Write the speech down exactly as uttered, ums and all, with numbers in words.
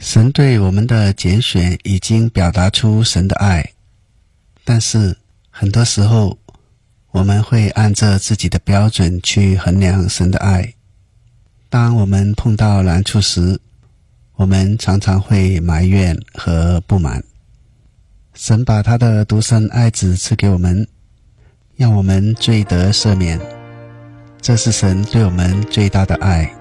神对我们的拣选已经表达出神的爱，但是很多时候我们会按着自己的标准去衡量神的爱。当我们碰到难处时，我们常常会埋怨和不满。神把他的独生爱子赐给我们，让我们罪得赦免，这是神对我们最大的爱。